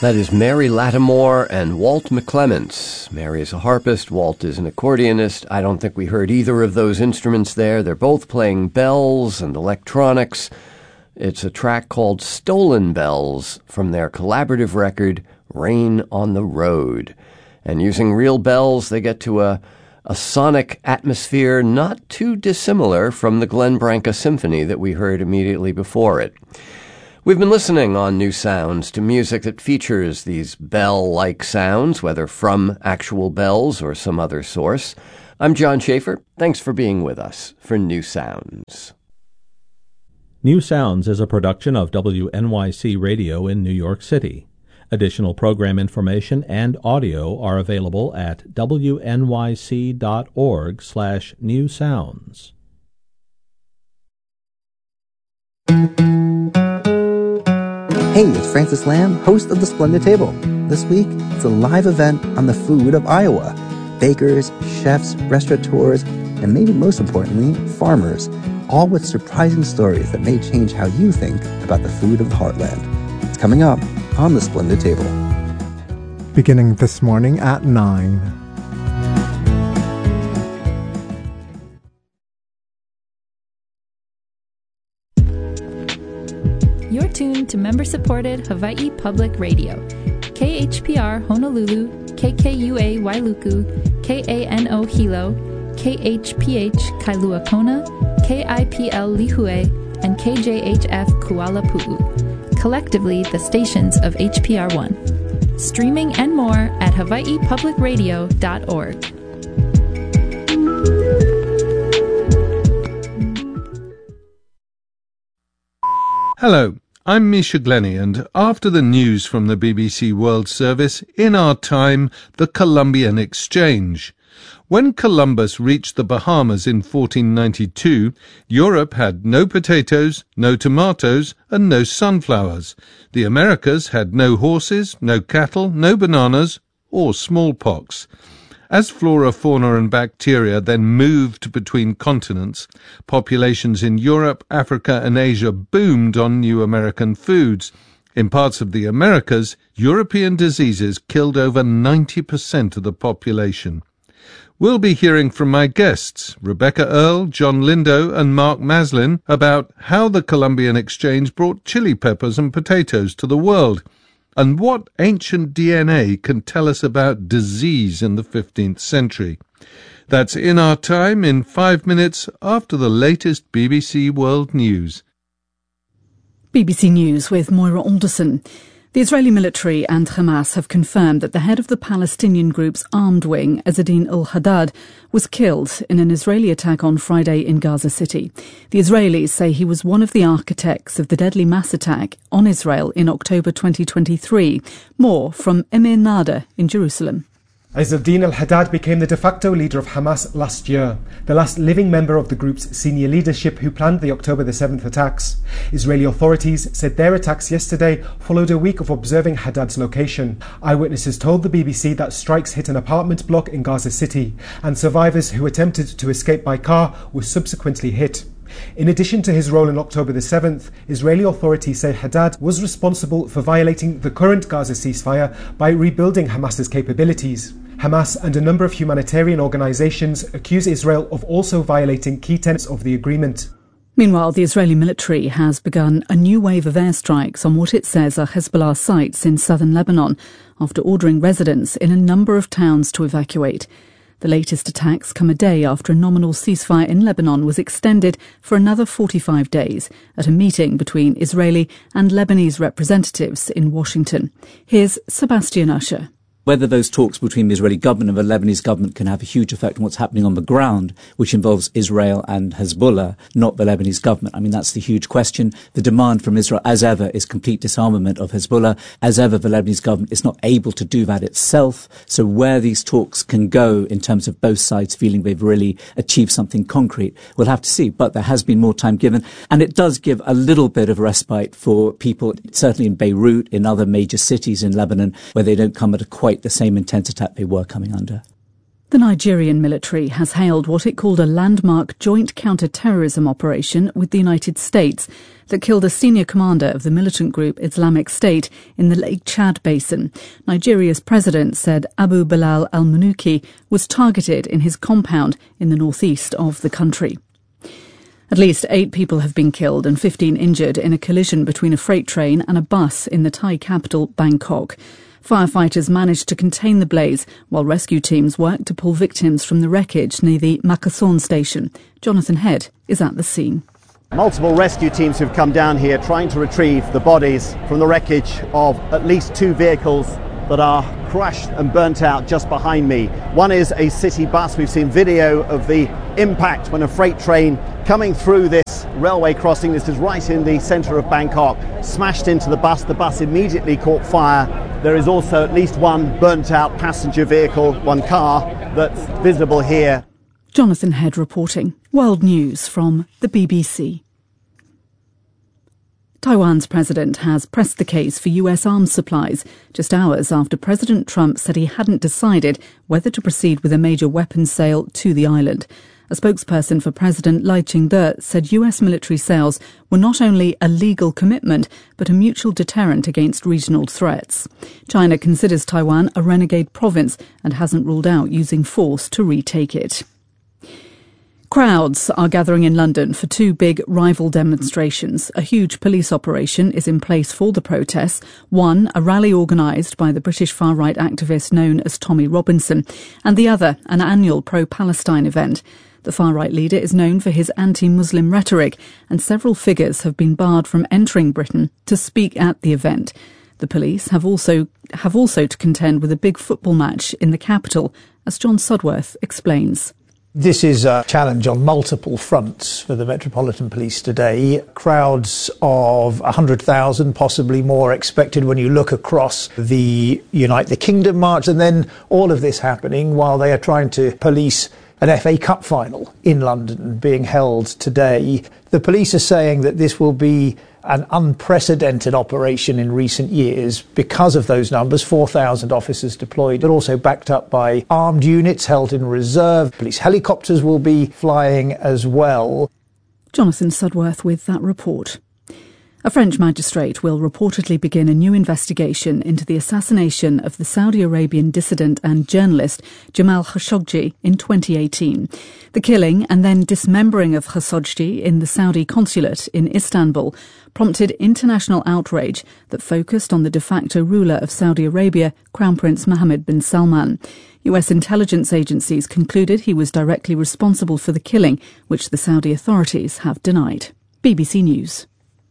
That is Mary Lattimore and Walt McClements. Mary is a harpist, Walt is an accordionist. I don't think we heard either of those instruments there. They're both playing bells and electronics. It's a track called Stolen Bells from their collaborative record, Rain on the Road. And using real bells, they get to a sonic atmosphere not too dissimilar from the Glenn Branca Symphony that we heard immediately before it. We've been listening on New Sounds to music that features these bell-like sounds, whether from actual bells or some other source. I'm John Schaefer. Thanks for being with us for New Sounds. New Sounds is a production of WNYC Radio in New York City. Additional program information and audio are available at wnyc.org/newsounds. Hey, it's Francis Lamb, host of The Splendid Table. This week, it's a live event on the food of Iowa. Bakers, chefs, restaurateurs, and maybe most importantly, farmers, all with surprising stories that may change how you think about the food of the heartland. It's coming up on The Splendid Table. Beginning this morning at 9. You're tuned to member-supported Hawaii Public Radio. KHPR Honolulu, KKUA Wailuku, KANO Hilo, KHPH Kailua Kona, KIPL Lihue, and KJHF Kuala Pu'u. Collectively, the stations of HPR1. Streaming and more at hawaiipublicradio.org. Hello, I'm Misha Glenny, and after the news from the BBC World Service, in our time, the Columbian Exchange. When Columbus reached the Bahamas in 1492, Europe had no potatoes, no tomatoes, and no sunflowers. The Americas had no horses, no cattle, no bananas, or smallpox. As flora, fauna, and bacteria then moved between continents, populations in Europe, Africa, and Asia boomed on new American foods. In parts of the Americas, European diseases killed over 90% of the population. We'll be hearing from my guests, Rebecca Earle, John Lindo, and Mark Maslin, about how the Columbian Exchange brought chili peppers and potatoes to the world, and what ancient DNA can tell us about disease in the 15th century. That's In Our Time in 5 minutes after the latest BBC World News. BBC News with Moira Alderson. The Israeli military and Hamas have confirmed that the head of the Palestinian group's armed wing, Ezzedine al-Haddad, was killed in an Israeli attack on Friday in Gaza City. The Israelis say he was one of the architects of the deadly mass attack on Israel in October 2023. More from Emir Nada in Jerusalem. Ezzedine al-Haddad became the de facto leader of Hamas last year, the last living member of the group's senior leadership who planned the October the 7th attacks. Israeli authorities said their attacks yesterday followed a week of observing Haddad's location. Eyewitnesses told the BBC that strikes hit an apartment block in Gaza City, and survivors who attempted to escape by car were subsequently hit. In addition to his role on October the 7th, Israeli authorities say Haddad was responsible for violating the current Gaza ceasefire by rebuilding Hamas's capabilities. Hamas and a number of humanitarian organizations accuse Israel of also violating key tenets of the agreement. Meanwhile, the Israeli military has begun a new wave of airstrikes on what it says are Hezbollah sites in southern Lebanon, after ordering residents in a number of towns to evacuate. The latest attacks come a day after a nominal ceasefire in Lebanon was extended for another 45 days at a meeting between Israeli and Lebanese representatives in Washington. Here's Sebastian Usher. Whether those talks between the Israeli government and the Lebanese government can have a huge effect on what's happening on the ground, which involves Israel and Hezbollah, not the Lebanese government. I mean, that's the huge question. The demand from Israel, as ever, is complete disarmament of Hezbollah. As ever, the Lebanese government is not able to do that itself. So where these talks can go in terms of both sides feeling they've really achieved something concrete, we'll have to see. But there has been more time given. And it does give a little bit of respite for people, certainly in Beirut, in other major cities in Lebanon, where they don't come at quite the same intense attack they were coming under. The Nigerian military has hailed what it called a landmark joint counter-terrorism operation with the United States that killed a senior commander of the militant group Islamic State in the Lake Chad Basin. Nigeria's president said Abu Bilal al-Munuki was targeted in his compound in the northeast of the country. At least 8 people have been killed and 15 injured in a collision between a freight train and a bus in the Thai capital, Bangkok. Firefighters managed to contain the blaze while rescue teams worked to pull victims from the wreckage near the Makason station. Jonathan Head is at the scene. Multiple rescue teams have come down here trying to retrieve the bodies from the wreckage of at least 2 vehicles that are crushed and burnt out just behind me. One is a city bus. We've seen video of the impact when a freight train coming through this railway crossing, this is right in the centre of Bangkok, smashed into the bus. The bus immediately caught fire. There is also at least one burnt out passenger vehicle, one car, that's visible here. Jonathan Head reporting. World News from the BBC. Taiwan's president has pressed the case for US arms supplies just hours after President Trump said he hadn't decided whether to proceed with a major weapons sale to the island. A spokesperson for President Lai Ching-te said US military sales were not only a legal commitment, but a mutual deterrent against regional threats. China considers Taiwan a renegade province and hasn't ruled out using force to retake it. Crowds are gathering in London for 2 big rival demonstrations. A huge police operation is in place for the protests. One, a rally organised by the British far-right activist known as Tommy Robinson, and the other, an annual pro-Palestine event. The far-right leader is known for his anti-Muslim rhetoric, and several figures have been barred from entering Britain to speak at the event. The police have also to contend with a big football match in the capital, as John Sudworth explains. This is a challenge on multiple fronts for the Metropolitan Police today. Crowds of 100,000, possibly more, expected when you look across the Unite the Kingdom march, and then all of this happening while they are trying to police an FA Cup final in London being held today. The police are saying that this will be an unprecedented operation in recent years because of those numbers, 4,000 officers deployed, but also backed up by armed units held in reserve. Police helicopters will be flying as well. Jonathan Sudworth with that report. A French magistrate will reportedly begin a new investigation into the assassination of the Saudi Arabian dissident and journalist Jamal Khashoggi in 2018. The killing and then dismembering of Khashoggi in the Saudi consulate in Istanbul prompted international outrage that focused on the de facto ruler of Saudi Arabia, Crown Prince Mohammed bin Salman. US intelligence agencies concluded he was directly responsible for the killing, which the Saudi authorities have denied. BBC News.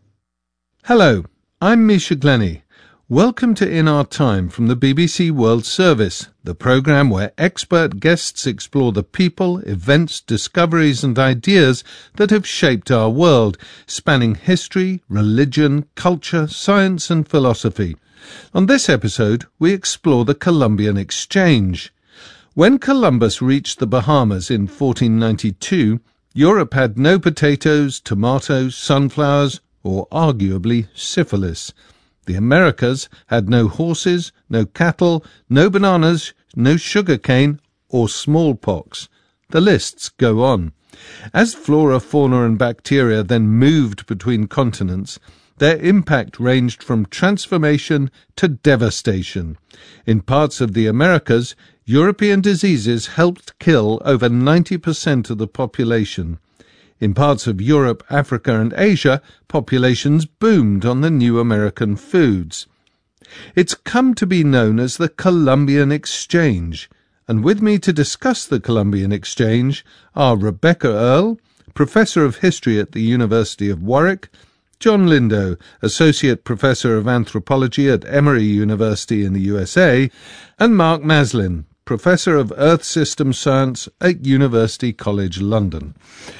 Hello, I'm Misha Glenny. Welcome to In Our Time from the BBC World Service, the programme where expert guests explore the people, events, discoveries and ideas that have shaped our world, spanning history, religion, culture, science and philosophy. On this episode, we explore the Columbian Exchange. When Columbus reached the Bahamas in 1492, Europe had no potatoes, tomatoes, sunflowers, or arguably syphilis. The Americas had no horses, no cattle, no bananas, no sugar cane, or smallpox. The lists go on. As flora, fauna and bacteria then moved between continents, their impact ranged from transformation to devastation. In parts of the Americas, European diseases helped kill over 90% of the population. In parts of Europe, Africa and Asia, populations boomed on the new American foods. It's come to be known as the Columbian Exchange, and with me to discuss the Columbian Exchange are Rebecca Earle, Professor of History at the University of Warwick, John Lindo, Associate Professor of Anthropology at Emory University in the USA, and Mark Maslin, Professor of Earth System Science at University College London.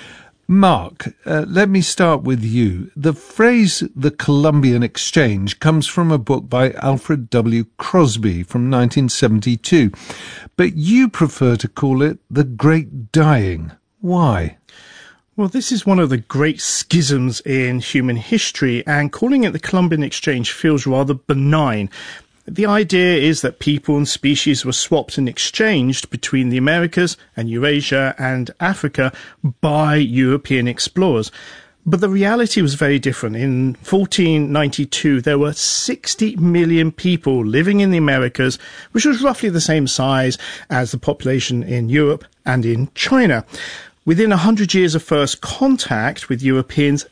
Mark, let me start with you. The phrase the Columbian Exchange comes from a book by Alfred W. Crosby from 1972, but you prefer to call it the Great Dying. Why? Well, this is one of the great schisms in human history, and calling it the Columbian Exchange feels rather benign. The idea is that people and species were swapped and exchanged between the Americas and Eurasia and Africa by European explorers. But the reality was very different. In 1492, there were 60 million people living in the Americas, which was roughly the same size as the population in Europe and in China. Within 100 years of first contact with Europeans,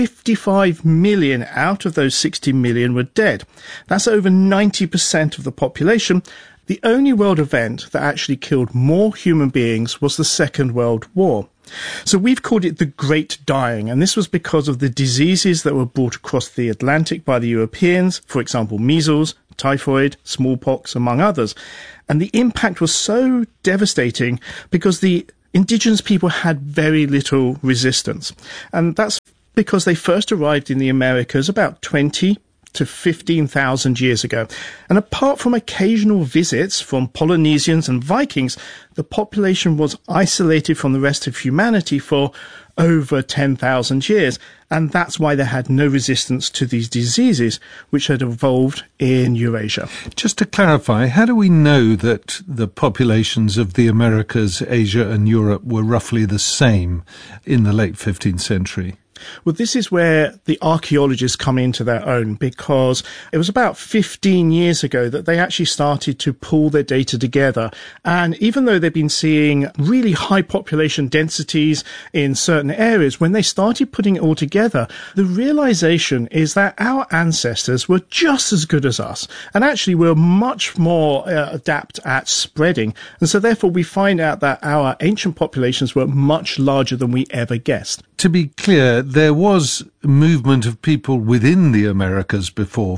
55 million out of those 60 million were dead. That's over 90% of the population. The only world event that actually killed more human beings was the Second World War. So we've called it the Great Dying, and this was because of the diseases that were brought across the Atlantic by the Europeans, for example, measles, typhoid, smallpox, among others. And the impact was so devastating because the indigenous people had very little resistance. And that's because they first arrived in the Americas about 20 to 15,000 years ago. And apart from occasional visits from Polynesians and Vikings, the population was isolated from the rest of humanity for over 10,000 years. And that's why they had no resistance to these diseases, which had evolved in Eurasia. Just to clarify, how do we know that the populations of the Americas, Asia and Europe were roughly the same in the late 15th century? Well, this is where the archaeologists come into their own, because it was about 15 years ago that they actually started to pull their data together. And even though they've been seeing really high population densities in certain areas, when they started putting it all together, the realization is that our ancestors were just as good as us and actually were much more adept at spreading. And so therefore we find out that our ancient populations were much larger than we ever guessed. To be clear, there was movement of people within the Americas before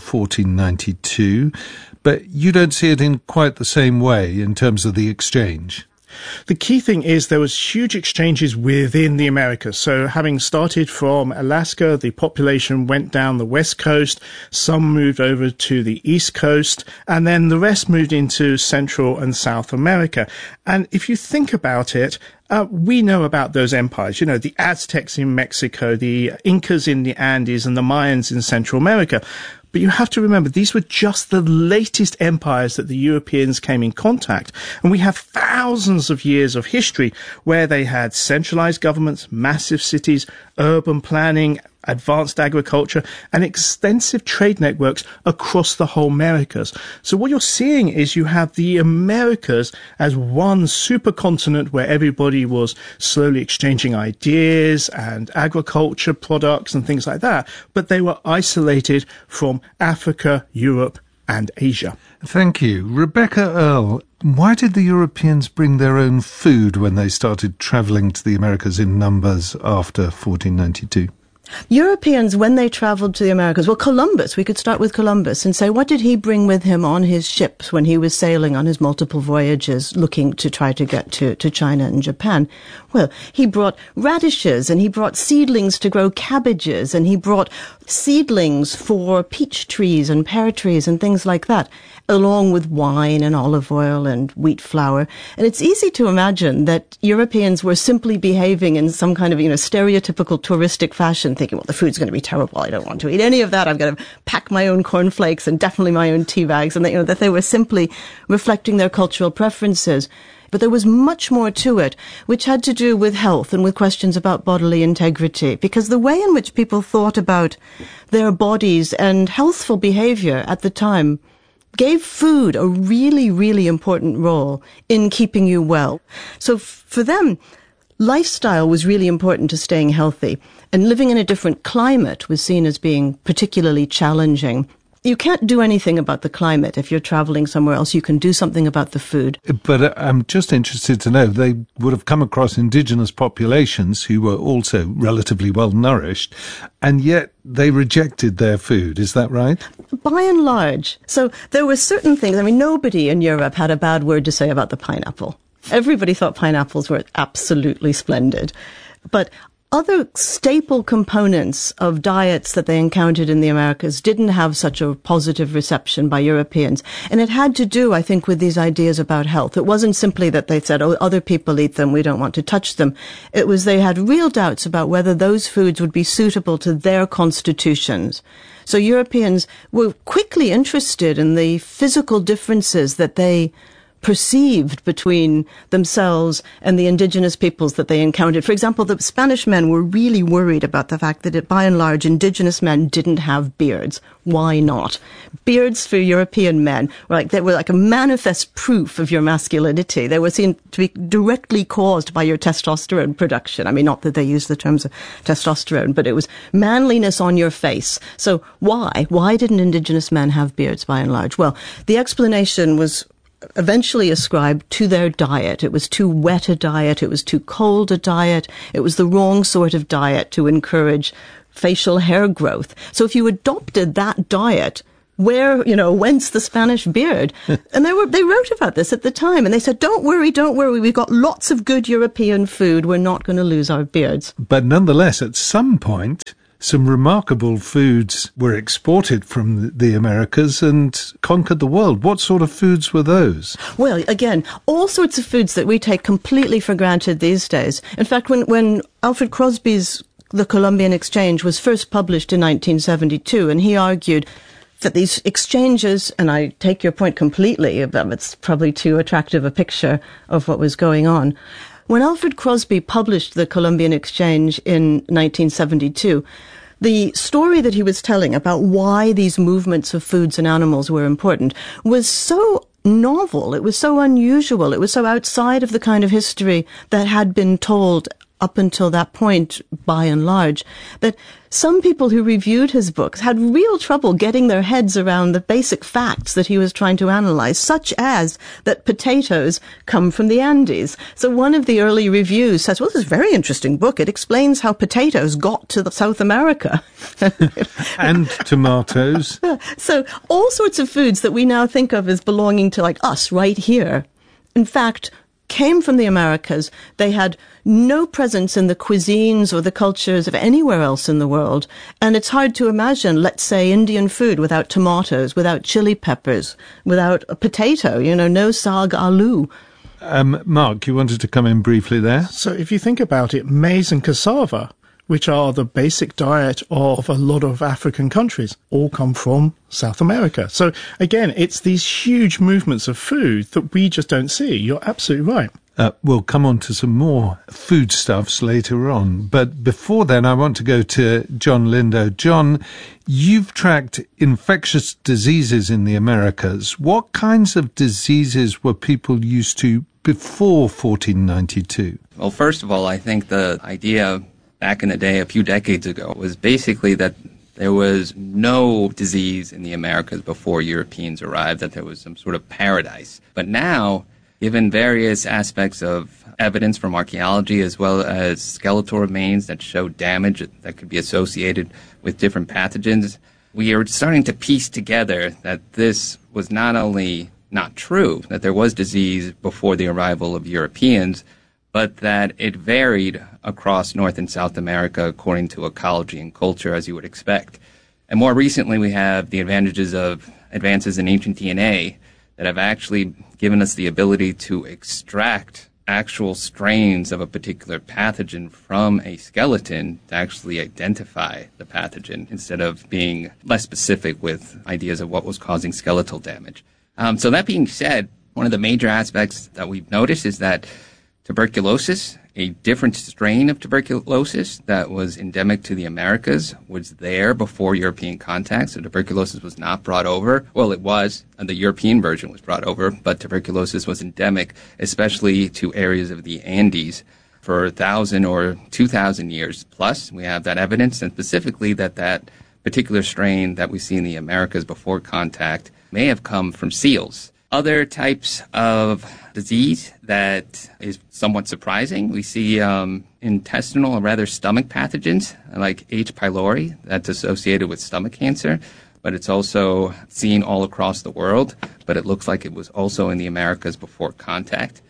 1492, but you don't see it in quite the same way in terms of the exchange. The key thing is there was huge exchanges within the Americas. So having started from Alaska, the population went down the west coast, some moved over to the east coast, and then the rest moved into Central and South America. And if you think about it, we know about those empires, you know, the Aztecs in Mexico, the Incas in the Andes, and the Mayans in Central America. But you have to remember, these were just the latest empires that the Europeans came in contact. And we have thousands of years of history where they had centralized governments, massive cities, urban planning, advanced agriculture, and extensive trade networks across the whole Americas. So what you're seeing is you have the Americas as one supercontinent where everybody was slowly exchanging ideas and agriculture products and things like that, but they were isolated from Africa, Europe, and Asia. Thank you. Rebecca Earle, why did the Europeans bring their own food when they started travelling to the Americas in numbers after 1492? Europeans, when they traveled to the Americas, well, Columbus, we could start with Columbus and say, what did he bring with him on his ships when he was sailing on his multiple voyages looking to try to get to China and Japan? Well, he brought radishes and he brought seedlings to grow cabbages and he brought seedlings for peach trees and pear trees and things like that, along with wine and olive oil and wheat flour. And it's easy to imagine that Europeans were simply behaving in some kind of, stereotypical touristic fashion, thinking, well, the food's going to be terrible. I don't want to eat any of that. I'm going to pack my own cornflakes and definitely my own tea bags. And that they were simply reflecting their cultural preferences. But there was much more to it, which had to do with health and with questions about bodily integrity, because the way in which people thought about their bodies and healthful behavior at the time gave food a really, really important role in keeping you well. So for them, lifestyle was really important to staying healthy, and living in a different climate was seen as being particularly challenging. You can't do anything about the climate. If you're traveling somewhere else, you can do something about the food. But I'm just interested to know, they would have come across indigenous populations who were also relatively well nourished, and yet they rejected their food. Is that right? By and large. So there were certain things. Nobody in Europe had a bad word to say about the pineapple. Everybody thought pineapples were absolutely splendid. But other staple components of diets that they encountered in the Americas didn't have such a positive reception by Europeans. And it had to do, I think, with these ideas about health. It wasn't simply that they said, oh, other people eat them, we don't want to touch them. It was they had real doubts about whether those foods would be suitable to their constitutions. So Europeans were quickly interested in the physical differences that they perceived between themselves and the indigenous peoples that they encountered. For example, the Spanish men were really worried about the fact that, by and large, indigenous men didn't have beards. Why not? Beards for European men they were like a manifest proof of your masculinity. They were seen to be directly caused by your testosterone production. I mean, not that they used the terms of testosterone, but it was manliness on your face. So why? Why didn't indigenous men have beards by and large? Well, the explanation was eventually ascribed to their diet. It was too wet a diet. It was too cold a diet. It was the wrong sort of diet to encourage facial hair growth. So if you adopted that diet, whence the Spanish beard? And they wrote about this at the time, and they said, don't worry, we've got lots of good European food. We're not going to lose our beards. But nonetheless, at some point, some remarkable foods were exported from the Americas and conquered the world. What sort of foods were those? Well, again, all sorts of foods that we take completely for granted these days. In fact, when Alfred Crosby's The Columbian Exchange was first published in 1972, and he argued that these exchanges, and I take your point completely, it's probably too attractive a picture of what was going on. When Alfred Crosby published The Columbian Exchange in 1972, the story that he was telling about why these movements of foods and animals were important was so novel, it was so unusual, it was so outside of the kind of history that had been told up until that point, by and large, that some people who reviewed his books had real trouble getting their heads around the basic facts that he was trying to analyze, such as that potatoes come from the Andes. So one of the early reviews says, well, this is a very interesting book. It explains how potatoes got to South America. And tomatoes. So all sorts of foods that we now think of as belonging to us right here, in fact, came from the Americas. They had no presence in the cuisines or the cultures of anywhere else in the world. And it's hard to imagine, let's say, Indian food without tomatoes, without chili peppers, without a potato, no saag aloo. Mark, you wanted to come in briefly there? So if you think about it, maize and cassava, which are the basic diet of a lot of African countries, all come from South America. So again, it's these huge movements of food that we just don't see. You're absolutely right. We'll come on to some more foodstuffs later on. But before then, I want to go to John Lindo. John, you've tracked infectious diseases in the Americas. What kinds of diseases were people used to before 1492? Well, first of all, I think the idea back in the day, a few decades ago, was basically that there was no disease in the Americas before Europeans arrived, that there was some sort of paradise. But now, given various aspects of evidence from archaeology as well as skeletal remains that show damage that could be associated with different pathogens, we are starting to piece together that this was not only not true, that there was disease before the arrival of Europeans, but that it varied across North and South America according to ecology and culture, as you would expect. And more recently, we have the advantages of advances in ancient DNA that have actually given us the ability to extract actual strains of a particular pathogen from a skeleton to actually identify the pathogen instead of being less specific with ideas of what was causing skeletal damage. So that being said, one of the major aspects that we've noticed is that tuberculosis, a different strain of tuberculosis that was endemic to the Americas, was there before European contact. So tuberculosis was not brought over. Well, it was, and the European version was brought over, but tuberculosis was endemic, especially to areas of the Andes for 1,000 or 2,000 years. Plus, we have that evidence, and specifically that particular strain that we see in the Americas before contact may have come from seals. Other types of disease that is somewhat surprising, we see intestinal or rather stomach pathogens like H. pylori that's associated with stomach cancer, but it's also seen all across the world, but it looks like it was also in the Americas before contact.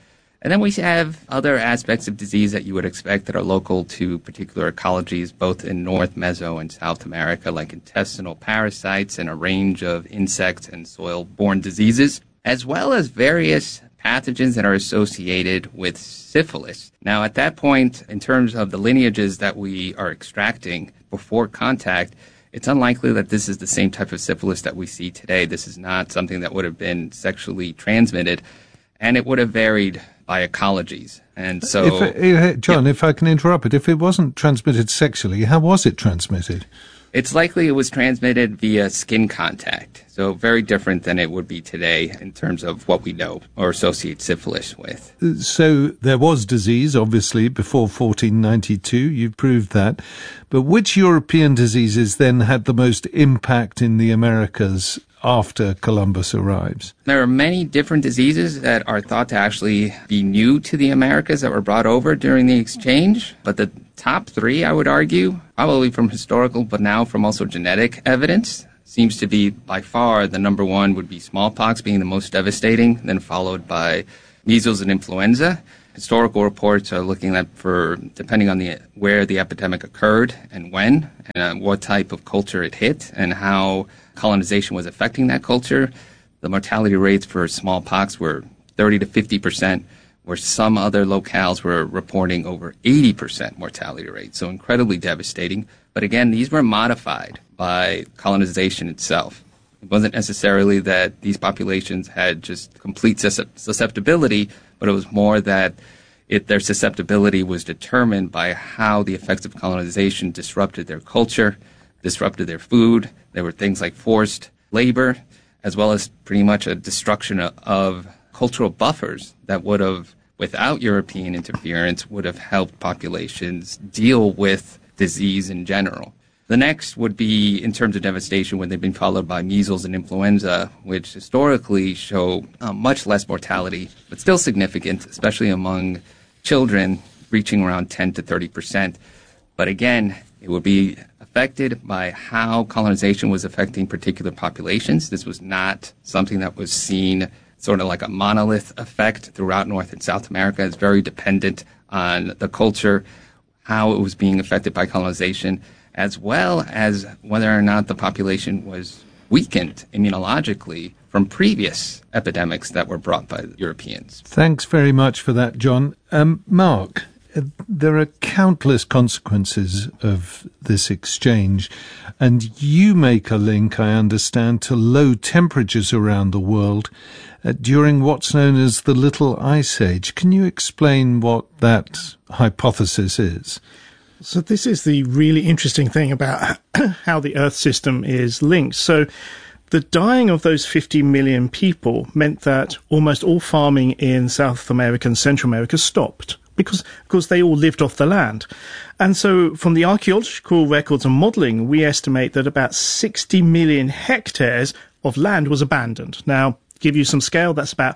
And then we have other aspects of disease that you would expect that are local to particular ecologies, both in North Meso and South America, like intestinal parasites and a range of insect and soil-borne diseases, as well as various pathogens that are associated with syphilis. Now, at that point, in terms of the lineages that we are extracting before contact, it's unlikely that this is the same type of syphilis that we see today. This is not something that would have been sexually transmitted, and it would have varied by ecologies. And so, John, if I can interrupt, but if it wasn't transmitted sexually, how was it transmitted? It's likely it was transmitted via skin contact, so very different than it would be today in terms of what we know or associate syphilis with. So there was disease, obviously, before 1492, you've proved that. But which European diseases then had the most impact in the Americas after Columbus arrives? There are many different diseases that are thought to actually be new to the Americas that were brought over during the exchange, but the top three, I would argue, probably from historical but now from also genetic evidence, seems to be by far the number one would be smallpox being the most devastating, then followed by measles and influenza. Historical reports are looking at for, depending on where the epidemic occurred and when, and what type of culture it hit, and how colonization was affecting that culture. The mortality rates for smallpox were 30 to 50%, where some other locales were reporting over 80% mortality rate. So incredibly devastating. But again, these were modified by colonization itself. It wasn't necessarily that these populations had just complete susceptibility, but it was more that their susceptibility was determined by how the effects of colonization disrupted their culture, disrupted their food. There were things like forced labor, as well as pretty much a destruction of cultural buffers that would have, without European interference, would have helped populations deal with disease in general. The next would be, in terms of devastation, when they've been followed by measles and influenza, which historically show much less mortality, but still significant, especially among children, reaching around 10 to 30%. But again, it would be affected by how colonization was affecting particular populations. This was not something that was seen sort of like a monolith effect throughout North and South America. It's very dependent on the culture, how it was being affected by colonization, as well as whether or not the population was weakened immunologically from previous epidemics that were brought by the Europeans. Thanks very much for that, John. Mark, there are countless consequences of this exchange, and you make a link, I understand, to low temperatures around the world during what's known as the Little Ice Age. Can you explain what that hypothesis is? So this is the really interesting thing about how the Earth system is linked. So the dying of those 50 million people meant that almost all farming in South America and Central America stopped, because of course they all lived off the land. And so from the archaeological records and modelling, we estimate that about 60 million hectares of land was abandoned. Now, to give you some scale, that's about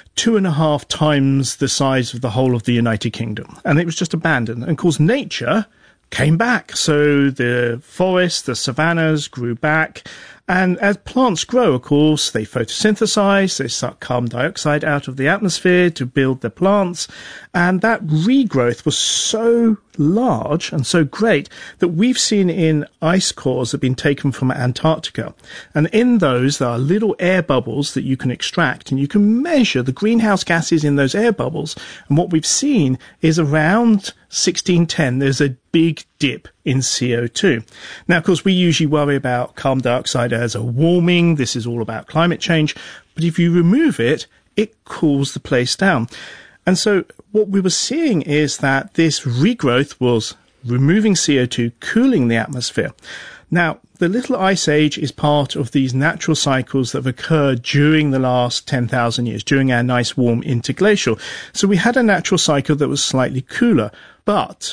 2.5 times the size of the whole of the United Kingdom. And it was just abandoned. And of course, nature came back. So the forests, the savannas grew back. And as plants grow, of course, they photosynthesize, they suck carbon dioxide out of the atmosphere to build their plants. And that regrowth was so large and so great that we've seen in ice cores that have been taken from Antarctica. And in those, there are little air bubbles that you can extract, and you can measure the greenhouse gases in those air bubbles. And what we've seen is around 1610, there's a big dip in CO2. Now, of course, we usually worry about carbon dioxide as a warming. This is all about climate change. But if you remove it, it cools the place down. And so what we were seeing is that this regrowth was removing CO2, cooling the atmosphere. Now, the Little Ice Age is part of these natural cycles that have occurred during the last 10,000 years, during our nice warm interglacial. So we had a natural cycle that was slightly cooler, but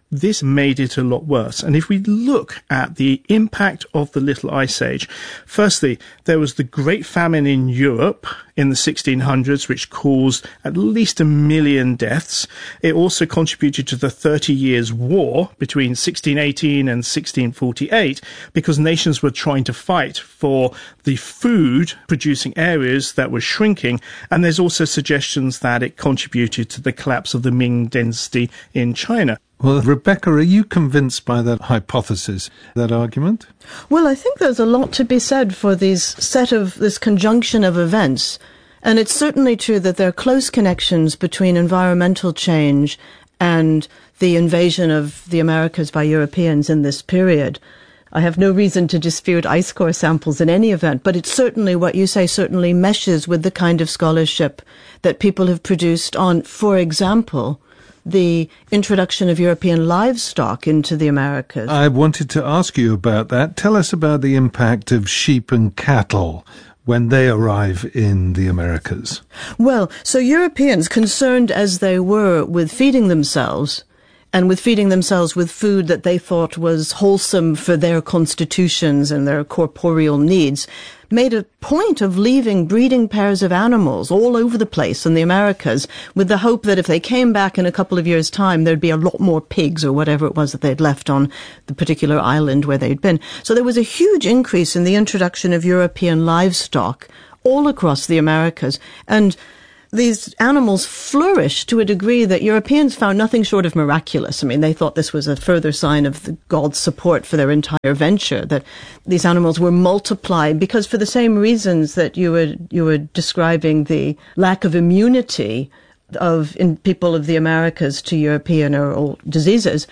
this made it a lot worse. And if we look at the impact of the Little Ice Age, firstly, there was the Great Famine in Europe in the 1600s, which caused at least 1 million deaths. It also contributed to the 30 Years' War between 1618 and 1648, because nations were trying to fight for the food-producing areas that were shrinking. And there's also suggestions that it contributed to the collapse of the Ming dynasty in China. Well, Rebecca, are you convinced by that hypothesis, that argument? Well, I think there's a lot to be said for this conjunction of events. And it's certainly true that there are close connections between environmental change and the invasion of the Americas by Europeans in this period. I have no reason to dispute ice core samples in any event, but it's certainly, what you say, certainly meshes with the kind of scholarship that people have produced on, for example, the introduction of European livestock into the Americas. I wanted to ask you about that. Tell us about the impact of sheep and cattle when they arrive in the Americas. Well, so Europeans, concerned as they were with feeding themselves, and with feeding themselves with food that they thought was wholesome for their constitutions and their corporeal needs, made a point of leaving breeding pairs of animals all over the place in the Americas, with the hope that if they came back in a couple of years' time, there'd be a lot more pigs or whatever it was that they'd left on the particular island where they'd been. So there was a huge increase in the introduction of European livestock all across the Americas. And these animals flourished to a degree that Europeans found nothing short of miraculous. I mean, they thought this was a further sign of God's support for their entire venture, that these animals were multiplied because, for the same reasons that you were describing the lack of immunity in people of the Americas to European or diseases,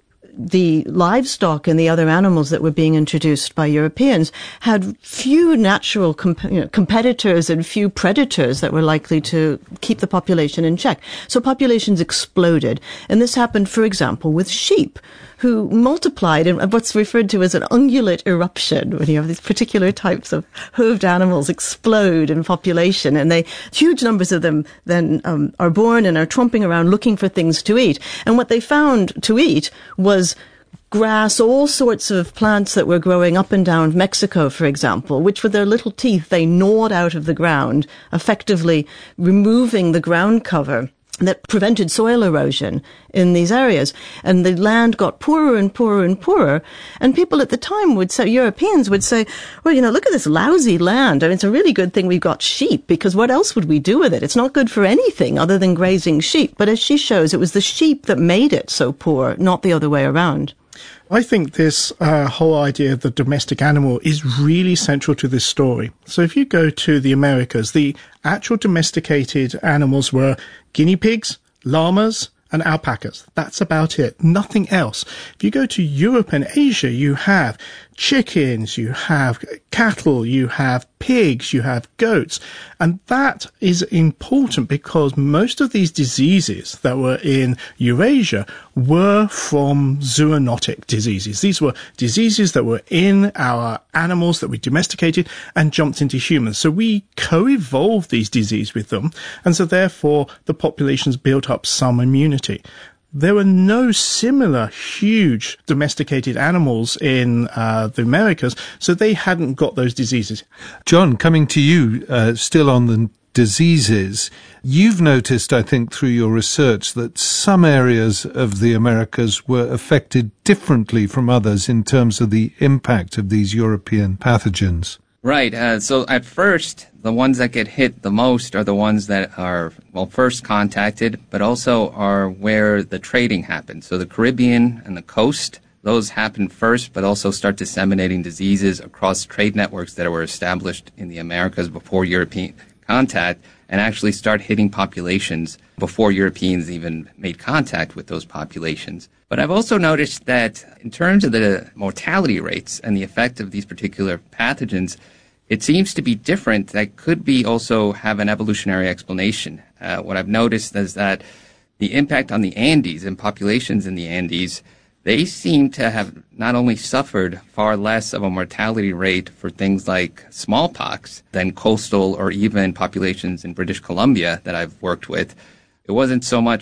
the livestock and the other animals that were being introduced by Europeans had few natural competitors and few predators that were likely to keep the population in check. So populations exploded. And this happened, for example, with sheep, who multiplied in what's referred to as an ungulate eruption, when you have these particular types of hooved animals explode in population, and huge numbers of them then are born and are tromping around looking for things to eat. And what they found to eat was grass, all sorts of plants that were growing up and down Mexico, for example, which with their little teeth they gnawed out of the ground, effectively removing the ground cover that prevented soil erosion in these areas. And the land got poorer and poorer and poorer. And people at the time Europeans would say, well, look at this lousy land. I mean, it's a really good thing we've got sheep, because what else would we do with it? It's not good for anything other than grazing sheep. But as she shows, it was the sheep that made it so poor, not the other way around. I think this whole idea of the domestic animal is really central to this story. So if you go to the Americas, the actual domesticated animals were guinea pigs, llamas, and alpacas. That's about it. Nothing else. If you go to Europe and Asia, you have chickens, you have cattle, you have pigs, you have goats. And that is important because most of these diseases that were in Eurasia were from zoonotic diseases. These were diseases that were in our animals that we domesticated and jumped into humans. So we co-evolved these diseases with them. And so therefore the populations built up some immunity. There were no similar huge domesticated animals in the Americas, so they hadn't got those diseases. John, coming to you, still on the diseases, you've noticed, I think, through your research that some areas of the Americas were affected differently from others in terms of the impact of these European pathogens. Right. So at first, the ones that get hit the most are the ones that are, first contacted, but also are where the trading happens. So the Caribbean and the coast, those happen first, but also start disseminating diseases across trade networks that were established in the Americas before European contact, and actually start hitting populations before Europeans even made contact with those populations. But I've also noticed that in terms of the mortality rates and the effect of these particular pathogens, it seems to be different. That could be also have an evolutionary explanation. What I've noticed is that the impact on the Andes and populations in the Andes, they seem to have not only suffered far less of a mortality rate for things like smallpox than coastal or even populations in British Columbia that I've worked with. It wasn't so much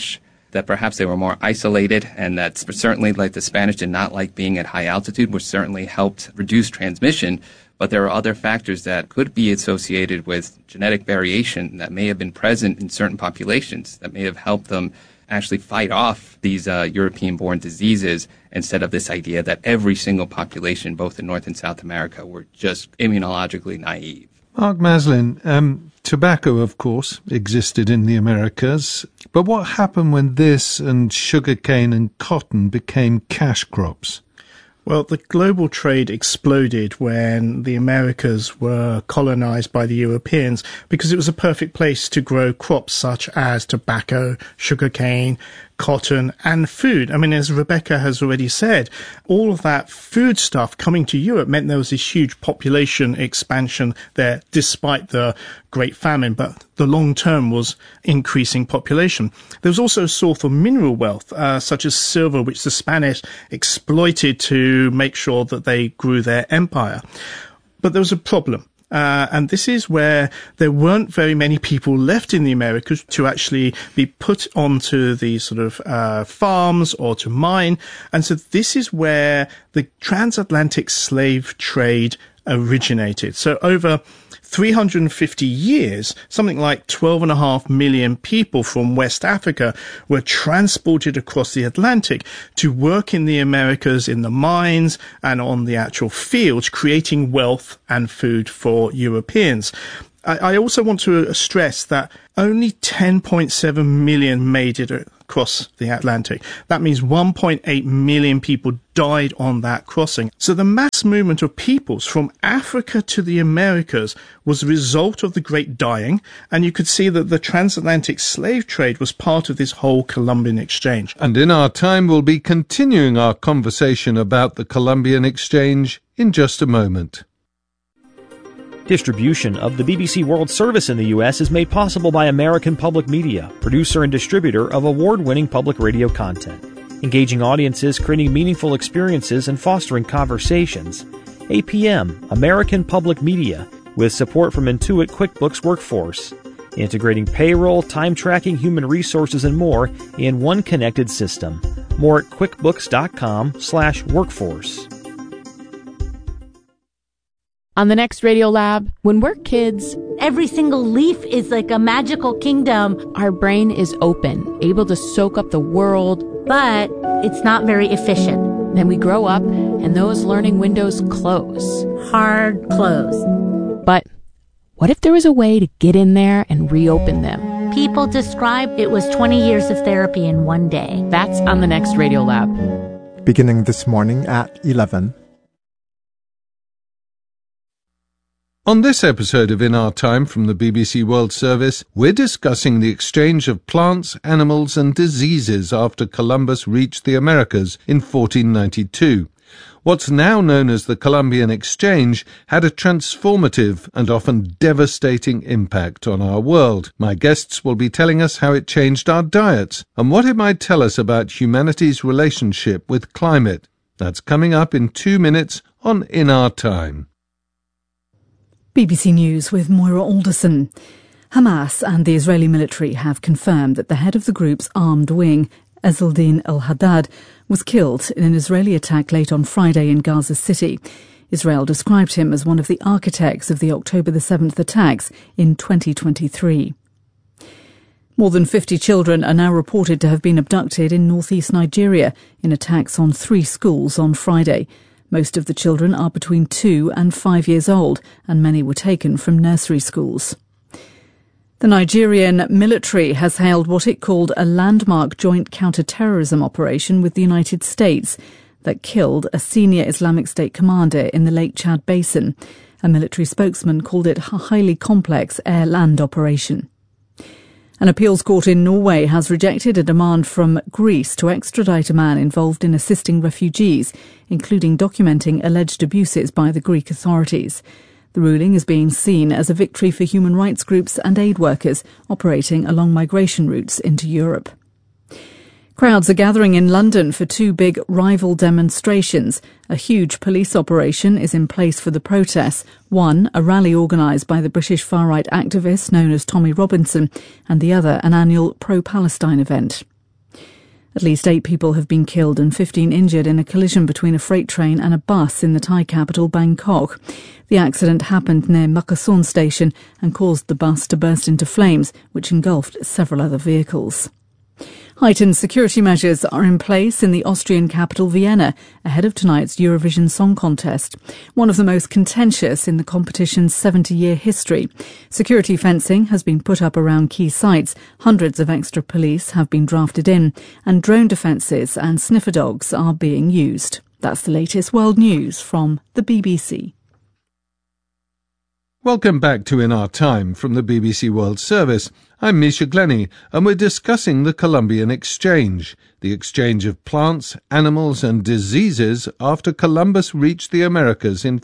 that perhaps they were more isolated, and that certainly, like the Spanish did not like being at high altitude, which certainly helped reduce transmission. But there are other factors that could be associated with genetic variation that may have been present in certain populations that may have helped them actually fight off these European-born diseases, instead of this idea that every single population, both in North and South America, were just immunologically naive. Mark Maslin, tobacco, of course, existed in the Americas, but what happened when this and sugarcane and cotton became cash crops? Well, the global trade exploded when the Americas were colonized by the Europeans, because it was a perfect place to grow crops such as tobacco, sugarcane, cotton, and food. I mean, as Rebecca has already said, all of that food stuff coming to Europe meant there was this huge population expansion there, despite the Great Famine, but the long term was increasing population. There was also a source of mineral wealth, such as silver, which the Spanish exploited to make sure that they grew their empire. But there was a problem. And this is where there weren't very many people left in the Americas to actually be put onto these sort of farms or to mine. And so this is where the transatlantic slave trade originated. So over 350 years, something like 12.5 million people from West Africa were transported across the Atlantic to work in the Americas in the mines and on the actual fields, creating wealth and food for Europeans. I also want to stress that only 10.7 million made it across the Atlantic. That means 1.8 million people died on that crossing. So the mass movement of peoples from Africa to the Americas was a result of the Great Dying, and you could see that the transatlantic slave trade was part of this whole Columbian exchange. And in our time, we'll be continuing our conversation about the Columbian exchange in just a moment. Distribution of the BBC World Service in the U.S. is made possible by American Public Media, producer and distributor of award-winning public radio content. Engaging audiences, creating meaningful experiences, and fostering conversations. APM, American Public Media, with support from Intuit QuickBooks Workforce. Integrating payroll, time tracking, human resources, and more in one connected system. More at quickbooks.com/workforce. On the next Radio Lab, when we're kids, every single leaf is like a magical kingdom. Our brain is open, able to soak up the world, but it's not very efficient. Then we grow up, and those learning windows close. Hard close. But what if there was a way to get in there and reopen them? People describe it was 20 years of therapy in one day. That's on the next Radio Lab. Beginning this morning at 11. On this episode of In Our Time from the BBC World Service, we're discussing the exchange of plants, animals and diseases after Columbus reached the Americas in 1492. What's now known as the Columbian Exchange had a transformative and often devastating impact on our world. My guests will be telling us how it changed our diets and what it might tell us about humanity's relationship with climate. That's coming up in 2 minutes on In Our Time. BBC News with Moira Alderson. Hamas and the Israeli military have confirmed that the head of the group's armed wing, Ezzeldin al-Haddad, was killed in an Israeli attack late on Friday in Gaza City. Israel described him as one of the architects of the October the 7th attacks in 2023. More than 50 children are now reported to have been abducted in northeast Nigeria in attacks on 3 schools on Friday. Most of the children are between 2 and 5 years old, and many were taken from nursery schools. The Nigerian military has hailed what it called a landmark joint counter-terrorism operation with the United States that killed a senior Islamic State commander in the Lake Chad Basin. A military spokesman called it a highly complex air-land operation. An appeals court in Norway has rejected a demand from Greece to extradite a man involved in assisting refugees, including documenting alleged abuses by the Greek authorities. The ruling is being seen as a victory for human rights groups and aid workers operating along migration routes into Europe. Crowds are gathering in London for 2 big rival demonstrations. A huge police operation is in place for the protests. One, a rally organised by the British far-right activist known as Tommy Robinson, and the other, an annual pro-Palestine event. At least 8 people have been killed and 15 injured in a collision between a freight train and a bus in the Thai capital Bangkok. The accident happened near Makasson station and caused the bus to burst into flames, which engulfed several other vehicles. Heightened security measures are in place in the Austrian capital Vienna ahead of tonight's Eurovision Song Contest, one of the most contentious in the competition's 70-year history. Security fencing has been put up around key sites, hundreds of extra police have been drafted in, and drone defences and sniffer dogs are being used. That's the latest world news from the BBC. Welcome back to In Our Time from the BBC World Service. I'm Misha Glenny, and we're discussing the Columbian Exchange, the exchange of plants, animals and diseases after Columbus reached the Americas in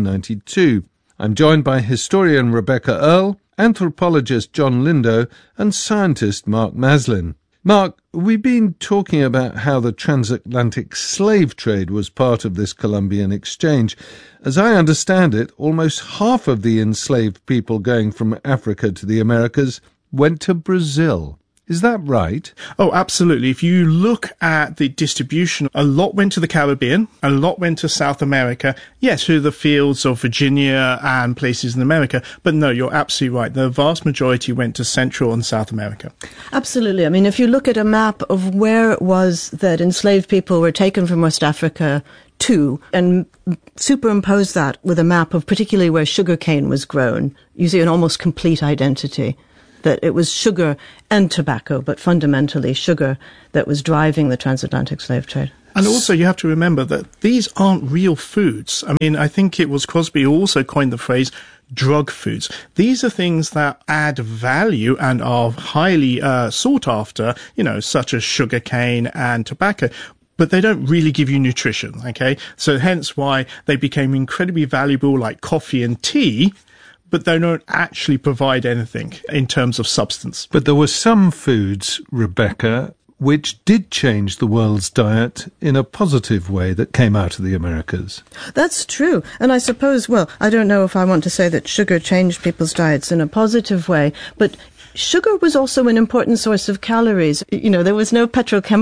1492. I'm joined by historian Rebecca Earle, anthropologist John Lindo and scientist Mark Maslin. Mark, we've been talking about how the transatlantic slave trade was part of this Columbian exchange. As I understand it, almost half of the enslaved people going from Africa to the Americas went to Brazil. Is that right? Oh, absolutely. If you look at the distribution, a lot went to the Caribbean, a lot went to South America, yes, through the fields of Virginia and places in America, but no, you're absolutely right. The vast majority went to Central and South America. Absolutely. I mean, if you look at a map of where it was that enslaved people were taken from West Africa to, and superimpose that with a map of particularly where sugarcane was grown, you see an almost complete identity. That it was sugar and tobacco, but fundamentally sugar, that was driving the transatlantic slave trade. And also you have to remember that these aren't real foods. I mean, I think it was Crosby who also coined the phrase drug foods. These are things that add value and are highly sought after, such as sugarcane and tobacco. But they don't really give you nutrition, okay? So hence why they became incredibly valuable, like coffee and tea, but they don't actually provide anything in terms of substance. But there were some foods, Rebecca, which did change the world's diet in a positive way that came out of the Americas. That's true. And I suppose, I don't know if I want to say that sugar changed people's diets in a positive way, but sugar was also an important source of calories. There was no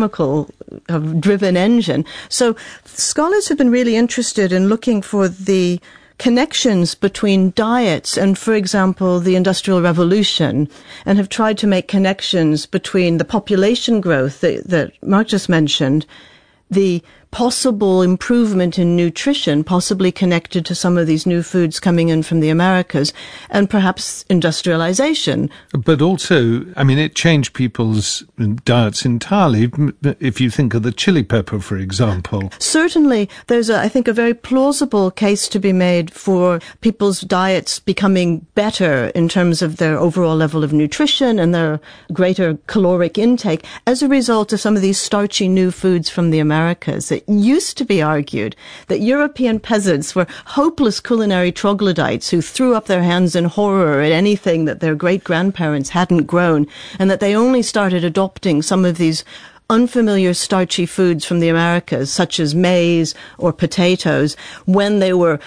petrochemical-driven engine. So scholars have been really interested in looking for the connections between diets and, for example, the Industrial Revolution, and have tried to make connections between the population growth that Mark just mentioned, the possible improvement in nutrition, possibly connected to some of these new foods coming in from the Americas, and perhaps industrialization. But also, it changed people's diets entirely, if you think of the chili pepper, for example. Certainly, there's, I think, a very plausible case to be made for people's diets becoming better in terms of their overall level of nutrition and their greater caloric intake as a result of some of these starchy new foods from the Americas. It used to be argued that European peasants were hopeless culinary troglodytes who threw up their hands in horror at anything that their great-grandparents hadn't grown, and that they only started adopting some of these unfamiliar starchy foods from the Americas, such as maize or potatoes, when they were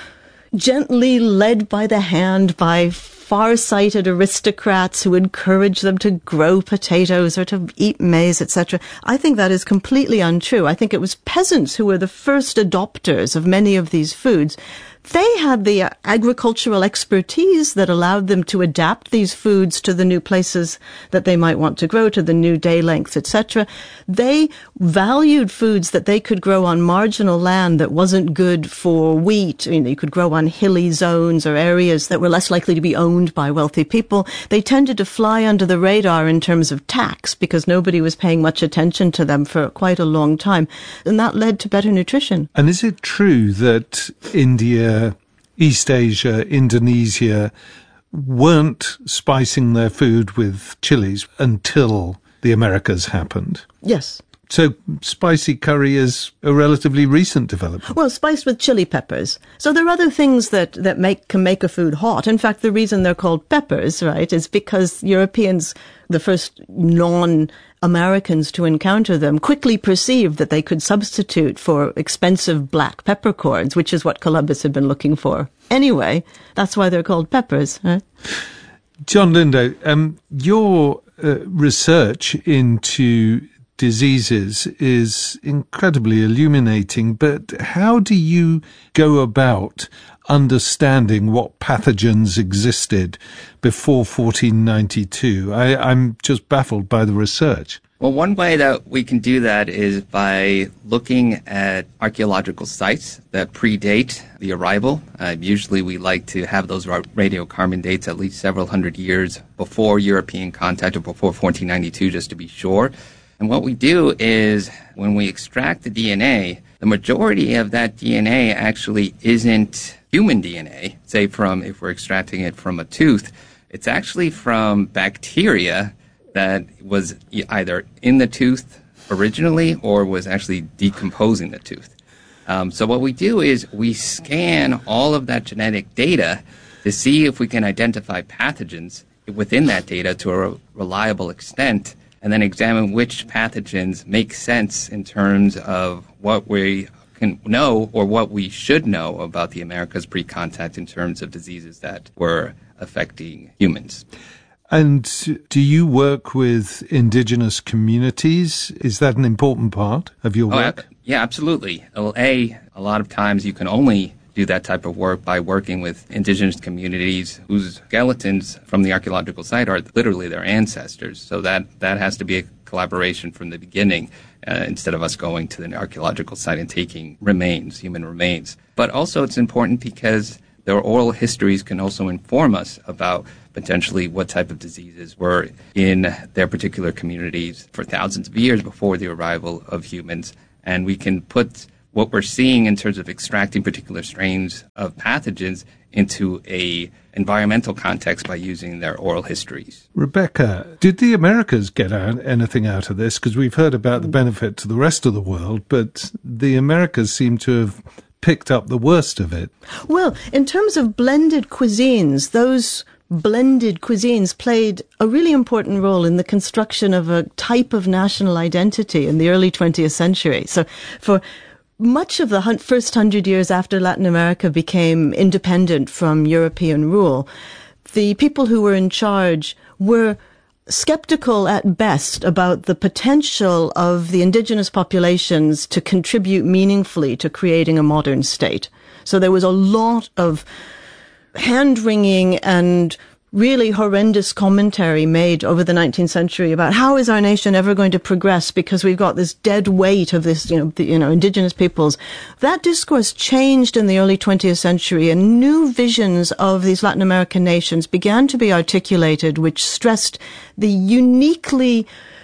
gently led by the hand by far-sighted aristocrats who encourage them to grow potatoes or to eat maize, etc. I think that is completely untrue. I think it was peasants who were the first adopters of many of these foods. They had the agricultural expertise that allowed them to adapt these foods to the new places that they might want to grow, to the new day lengths, etc. They valued foods that they could grow on marginal land that wasn't good for wheat. You could grow on hilly zones or areas that were less likely to be owned by wealthy people. They tended to fly under the radar in terms of tax because nobody was paying much attention to them for quite a long time. And that led to better nutrition. And is it true that India, East Asia, Indonesia weren't spicing their food with chilies until the Americas happened? Yes. So spicy curry is a relatively recent development. Well, spiced with chili peppers. So there are other things that can make a food hot. In fact, the reason they're called peppers, right, is because Europeans, the first non-Americans to encounter them, quickly perceived that they could substitute for expensive black peppercorns, which is what Columbus had been looking for. Anyway, that's why they're called peppers, right? John Lindo, your research into diseases is incredibly illuminating, but how do you go about understanding what pathogens existed before 1492? I'm just baffled by the research. Well, one way that we can do that is by looking at archaeological sites that predate the arrival. Usually we like to have those radiocarbon dates at least several hundred years before European contact or before 1492, just to be sure. And what we do is when we extract the DNA, the majority of that DNA actually isn't human DNA, say if we're extracting it from a tooth, it's actually from bacteria that was either in the tooth originally or was actually decomposing the tooth. So what we do is we scan all of that genetic data to see if we can identify pathogens within that data to a reliable extent, and then examine which pathogens make sense in terms of what we can know or what we should know about the Americas pre-contact in terms of diseases that were affecting humans. And do you work with indigenous communities? Is that an important part of your work? Yeah, absolutely. Well, a lot of times you can only do that type of work by working with indigenous communities whose skeletons from the archaeological site are literally their ancestors. So that has to be a collaboration from the beginning instead of us going to the archaeological site and taking remains, human remains. But also it's important because their oral histories can also inform us about potentially what type of diseases were in their particular communities for thousands of years before the arrival of humans. And we can put what we're seeing in terms of extracting particular strains of pathogens into a environmental context by using their oral histories. Rebecca, did the Americas get anything out of this? Because we've heard about the benefit to the rest of the world, but the Americas seem to have picked up the worst of it. Well, in terms of blended cuisines, those blended cuisines played a really important role in the construction of a type of national identity in the early 20th century. So for much of the first 100 years after Latin America became independent from European rule, the people who were in charge were skeptical at best about the potential of the indigenous populations to contribute meaningfully to creating a modern state. So there was a lot of hand-wringing and really horrendous commentary made over the 19th century about how is our nation ever going to progress because we've got this dead weight of this, indigenous peoples. That discourse changed in the early 20th century, and new visions of these Latin American nations began to be articulated, which stressed the uniquely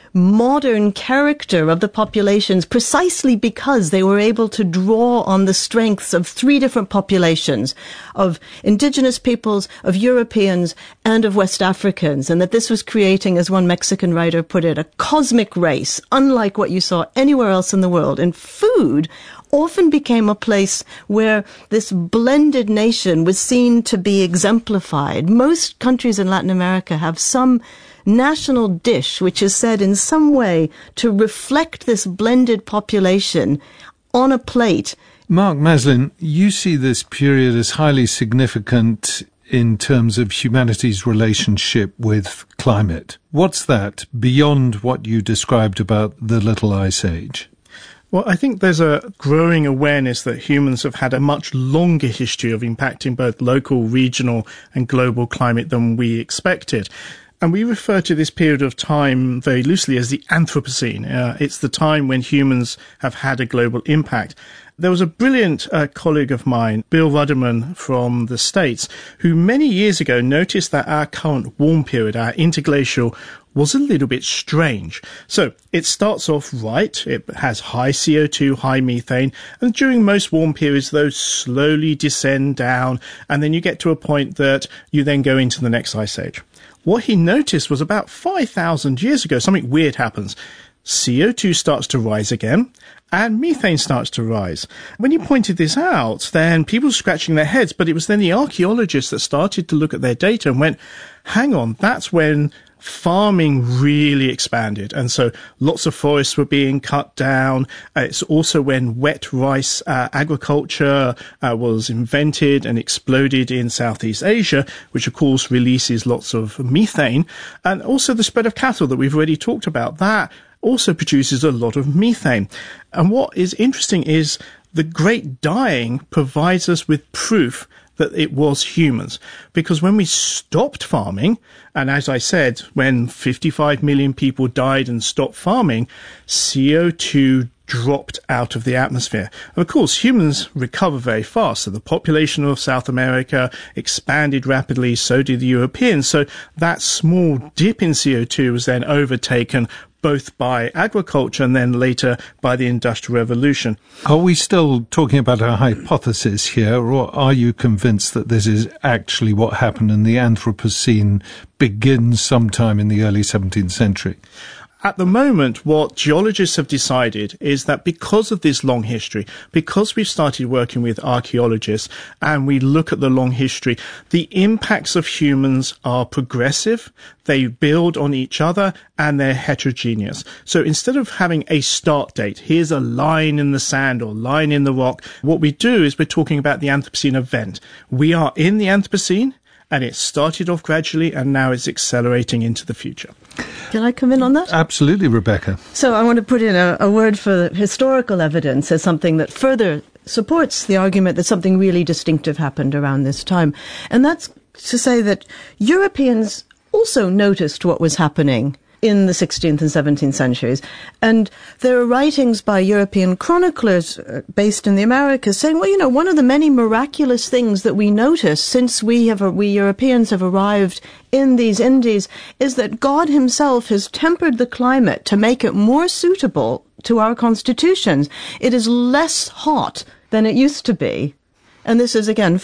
modern character of the populations precisely because they were able to draw on the strengths of three different populations, of indigenous peoples, of Europeans, and of West Africans, and that this was creating, as one Mexican writer put it, a cosmic race, unlike what you saw anywhere else in the world. And food often became a place where this blended nation was seen to be exemplified. Most countries in Latin America have some national dish which is said in some way to reflect this blended population on a plate. Mark Maslin, you see this period as highly significant in terms of humanity's relationship with climate. What's that beyond what you described about the Little Ice Age? Well, I think there's a growing awareness that humans have had a much longer history of impacting both local, regional, and global climate than we expected. And we refer to this period of time very loosely as the Anthropocene. It's the time when humans have had a global impact. There was a brilliant colleague of mine, Bill Ruderman from the States, who many years ago noticed that our current warm period, our interglacial, was a little bit strange. So it starts off right. It has high CO2, high methane, and during most warm periods, those slowly descend down, and then you get to a point that you then go into the next ice age. What he noticed was about 5,000 years ago, something weird happens. CO2 starts to rise again, and methane starts to rise. When he pointed this out, then people were scratching their heads, but it was then the archaeologists that started to look at their data and went, hang on, that's when farming really expanded. And so lots of forests were being cut down. It's also when wet rice agriculture was invented and exploded in Southeast Asia, which of course releases lots of methane. And also the spread of cattle that we've already talked about. That also produces a lot of methane. And what is interesting is the Great Dying provides us with proof that it was humans. Because when we stopped farming, and as I said, when 55 million people died and stopped farming, CO2 dropped out of the atmosphere. And of course, humans recover very fast. So the population of South America expanded rapidly, so did the Europeans. So that small dip in CO2 was then overtaken both by agriculture and then later by the Industrial Revolution. Are we still talking about a hypothesis here, or are you convinced that this is actually what happened and the Anthropocene begins sometime in the early 17th century? At the moment, what geologists have decided is that because of this long history, because we've started working with archaeologists and we look at the long history, the impacts of humans are progressive, they build on each other, and they're heterogeneous. So instead of having a start date, here's a line in the sand or line in the rock, what we do is we're talking about the Anthropocene event. We are in the Anthropocene, and it started off gradually, and now it's accelerating into the future. Can I come in on that? Absolutely, Rebecca. So I want to put in a word for historical evidence as something that further supports the argument that something really distinctive happened around this time. And that's to say that Europeans also noticed what was happening in the 16th and 17th centuries. And there are writings by European chroniclers based in the Americas saying, well, you know, one of the many miraculous things that we notice since we Europeans have arrived in these Indies is that God himself has tempered the climate to make it more suitable to our constitutions. It is less hot than it used to be. And this is, again,